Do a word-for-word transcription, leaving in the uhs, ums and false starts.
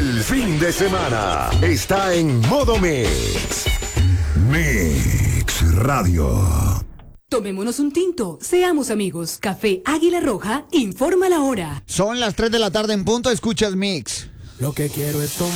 El fin de semana está en modo Mix. Mix Radio. Tomémonos un tinto, seamos amigos. Café Águila Roja informa la hora. Son las tres de la tarde en punto, escuchas Mix. Lo que quiero es tomar.